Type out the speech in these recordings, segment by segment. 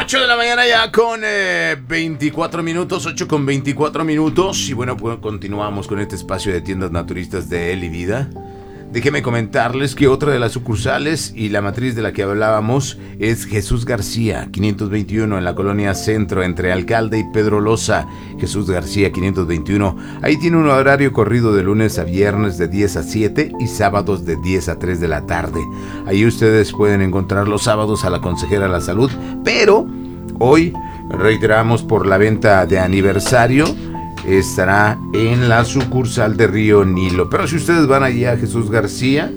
8 de la mañana ya con 24 minutos, 8 con 24 minutos. Y bueno, pues continuamos con este espacio de tiendas naturistas de Él y Vida. Déjenme comentarles que otra de las sucursales y la matriz de la que hablábamos es Jesús García, 521 en la colonia Centro, entre Alcalde y Pedro Loza. Jesús García, 521. Ahí tiene un horario corrido de lunes a viernes de 10 a 7 y sábados de 10 a 3 de la tarde. Ahí ustedes pueden encontrar los sábados a la consejera de la salud, pero hoy reiteramos por la venta de aniversario. Estará en la sucursal de Río Nilo. Pero si ustedes van allí a Jesús García,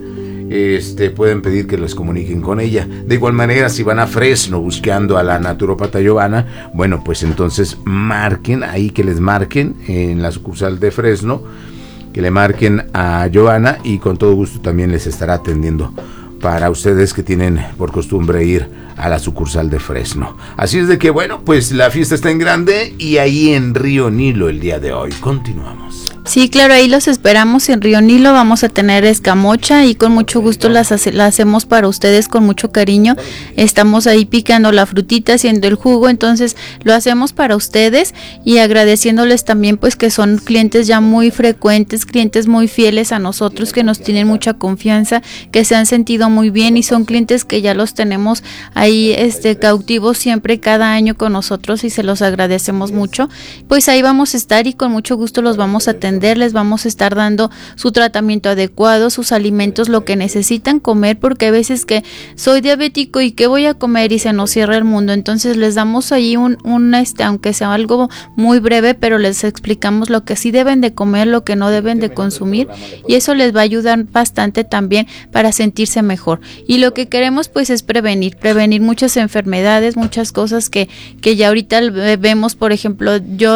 pueden pedir que les comuniquen con ella. De igual manera, si van a Fresno buscando a la naturópata Giovanna, bueno, pues entonces marquen ahí, que les marquen en la sucursal de Fresno, que le marquen a Giovanna y con todo gusto también les estará atendiendo para ustedes que tienen por costumbre ir a la sucursal de Fresno. Así es de que, bueno, pues la fiesta está en grande y ahí en Río Nilo el día de hoy. Continuamos. Sí, claro, ahí los esperamos en Río Nilo. Vamos a tener escamocha y con mucho gusto la hacemos para ustedes con mucho cariño. Estamos ahí picando la frutita, haciendo el jugo, entonces lo hacemos para ustedes y agradeciéndoles también pues que son clientes ya muy frecuentes, clientes muy fieles a nosotros, que nos tienen mucha confianza, que se han sentido muy bien y son clientes que ya los tenemos ahí cautivos siempre cada año con nosotros y se los agradecemos mucho. Pues ahí vamos a estar y con mucho gusto los vamos a atender. Les vamos a estar dando su tratamiento adecuado, sus alimentos, lo que necesitan comer, porque a veces que soy diabético y que voy a comer y se nos cierra el mundo. Entonces les damos ahí aunque sea algo muy breve, pero les explicamos lo que sí deben de comer, lo que no deben de consumir, y eso les va a ayudar bastante también para sentirse mejor. Y lo que queremos pues es prevenir muchas enfermedades, muchas cosas que ya ahorita vemos. Por ejemplo, yo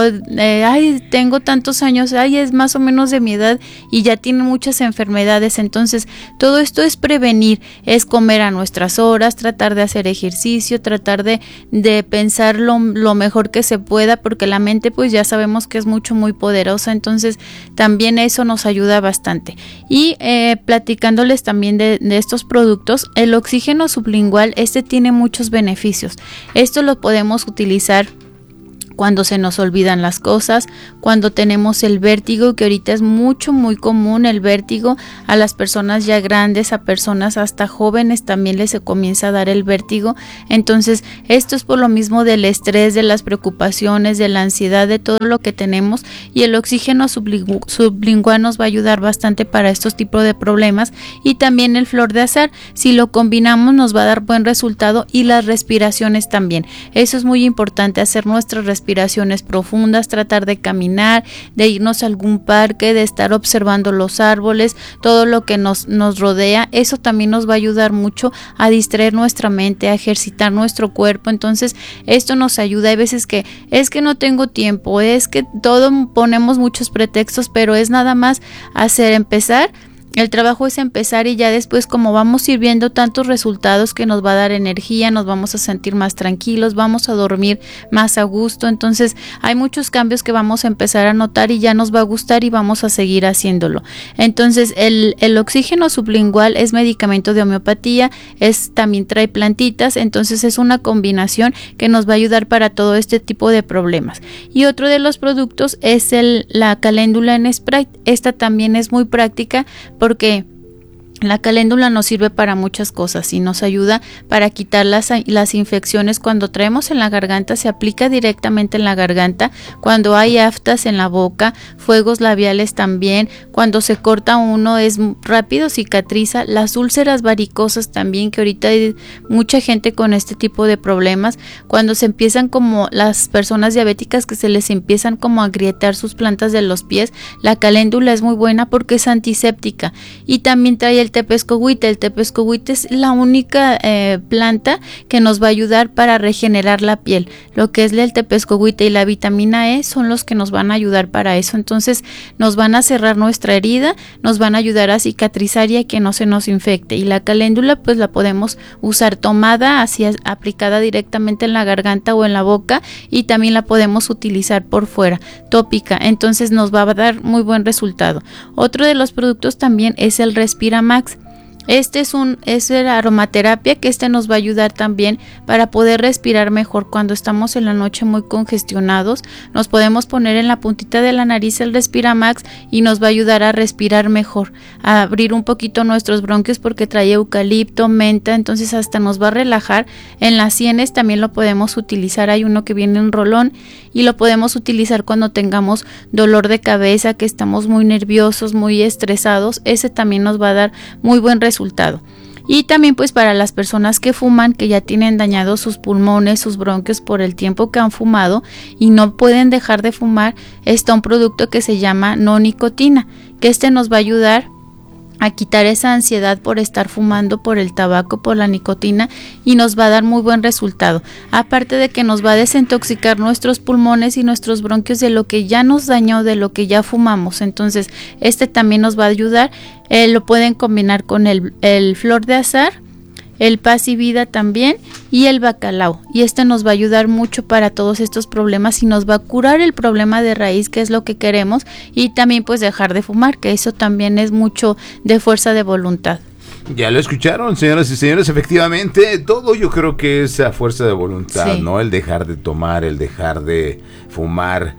tengo tantos años, es más o menos de mi edad y ya tiene muchas enfermedades. Entonces todo esto es prevenir, es comer a nuestras horas, tratar de hacer ejercicio, tratar de pensar lo mejor que se pueda, porque la mente pues ya sabemos que es muy poderosa. Entonces también eso nos ayuda bastante. Y platicándoles también de estos productos, el oxígeno sublingual, tiene muchos beneficios. Esto lo podemos utilizar cuando se nos olvidan las cosas, cuando tenemos el vértigo, que ahorita es muy común el vértigo a las personas ya grandes, a personas hasta jóvenes también les se comienza a dar el vértigo. Entonces esto es por lo mismo del estrés, de las preocupaciones, de la ansiedad, de todo lo que tenemos, y el oxígeno sublingual nos va a ayudar bastante para estos tipos de problemas. Y también el flor de azar, si lo combinamos nos va a dar buen resultado, y las respiraciones también. Eso es muy importante, hacer nuestras respiraciones profundas, tratar de caminar, de irnos a algún parque, de estar observando los árboles, todo lo que nos rodea. Eso también nos va a ayudar mucho a distraer nuestra mente, a ejercitar nuestro cuerpo. Entonces esto nos ayuda. Hay veces que es que no tengo tiempo, es que ponemos muchos pretextos, pero es nada más empezar. El trabajo es empezar, y ya después, como vamos a ir viendo tantos resultados, que nos va a dar energía, nos vamos a sentir más tranquilos, vamos a dormir más a gusto. Entonces hay muchos cambios que vamos a empezar a notar y ya nos va a gustar y vamos a seguir haciéndolo. Entonces el oxígeno sublingual es medicamento de homeopatía, también trae plantitas, entonces es una combinación que nos va a ayudar para todo este tipo de problemas. Y otro de los productos es la caléndula en Sprite. Esta también es muy práctica, porque la caléndula nos sirve para muchas cosas y nos ayuda para quitar las infecciones. Cuando traemos en la garganta, se aplica directamente en la garganta. Cuando hay aftas en la boca, fuegos labiales también. Cuando se corta uno, es rápido, cicatriza. Las úlceras varicosas también, que ahorita hay mucha gente con este tipo de problemas. Cuando se empiezan, como las personas diabéticas, que se les empiezan como a agrietar sus plantas de los pies, la caléndula es muy buena porque es antiséptica. Y también trae el tepescohuite. El tepescohuite es la única planta que nos va a ayudar para regenerar la piel. Lo que es el tepescohuite y la vitamina E son los que nos van a ayudar para eso. Entonces nos van a cerrar nuestra herida, nos van a ayudar a cicatrizar y a que no se nos infecte. Y la caléndula pues la podemos usar tomada, así aplicada directamente en la garganta o en la boca, y también la podemos utilizar por fuera, tópica. Entonces nos va a dar muy buen resultado. Otro de los productos también es el Respira Max. Es la aromaterapia, que nos va a ayudar también para poder respirar mejor cuando estamos en la noche muy congestionados. Nos podemos poner en la puntita de la nariz el Respiramax y nos va a ayudar a respirar mejor, a abrir un poquito nuestros bronquios porque trae eucalipto, menta, entonces hasta nos va a relajar. En las sienes también lo podemos utilizar, hay uno que viene en rolón y lo podemos utilizar cuando tengamos dolor de cabeza, que estamos muy nerviosos, muy estresados. Ese también nos va a dar muy buen resultado. Y también pues para las personas que fuman, que ya tienen dañados sus pulmones, sus bronquios por el tiempo que han fumado y no pueden dejar de fumar, está un producto que se llama no nicotina, que nos va a ayudar a quitar esa ansiedad por estar fumando, por el tabaco, por la nicotina, y nos va a dar muy buen resultado. Aparte de que nos va a desintoxicar nuestros pulmones y nuestros bronquios de lo que ya nos dañó, de lo que ya fumamos. Entonces, también nos va a ayudar. Lo pueden combinar con el flor de azahar, el paz y vida también, y el bacalao, y nos va a ayudar mucho para todos estos problemas y nos va a curar el problema de raíz, que es lo que queremos, y también pues dejar de fumar, que eso también es mucho de fuerza de voluntad. Ya lo escucharon, señoras y señores, efectivamente, todo yo creo que es a fuerza de voluntad, sí. ¿No? El dejar de tomar, el dejar de fumar,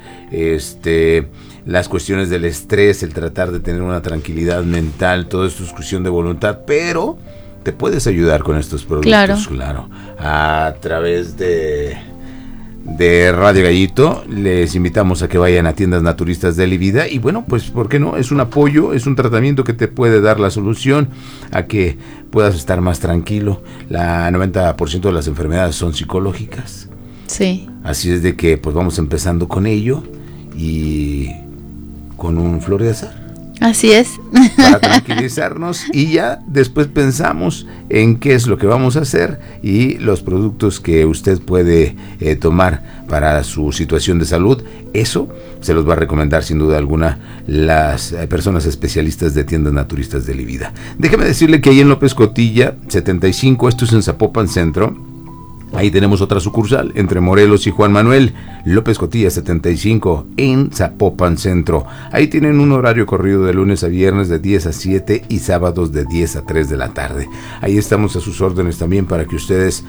las cuestiones del estrés, el tratar de tener una tranquilidad mental, todo esto es cuestión de voluntad, pero te puedes ayudar con estos productos, claro. A través de Radio Gallito, les invitamos a que vayan a tiendas naturistas de Elivida y bueno, pues ¿por qué no? Es un apoyo, es un tratamiento que te puede dar la solución a que puedas estar más tranquilo. La 90% de las enfermedades son psicológicas. Sí. Así es de que pues vamos empezando con ello y con un flor de azahar. Así es. Para tranquilizarnos y ya después pensamos en qué es lo que vamos a hacer y los productos que usted puede tomar para su situación de salud. Eso se los va a recomendar sin duda alguna las personas especialistas de tiendas naturistas de Elivida. Déjeme decirle que ahí en López Cotilla 75, esto es en Zapopan Centro. Ahí tenemos otra sucursal entre Morelos y Juan Manuel. López Cotilla 75 en Zapopan Centro. Ahí tienen un horario corrido de lunes a viernes de 10 a 7 y sábados de 10 a 3 de la tarde. Ahí estamos a sus órdenes también para que ustedes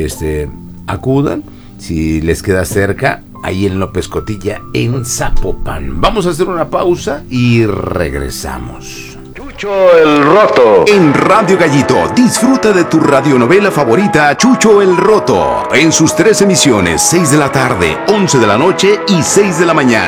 acudan si les queda cerca. Ahí en López Cotilla en Zapopan. Vamos a hacer una pausa y regresamos. Chucho el Roto. En Radio Gallito, disfruta de tu radionovela favorita, Chucho el Roto, en sus 3 emisiones, 6 de la tarde, 11 de la noche y 6 de la mañana.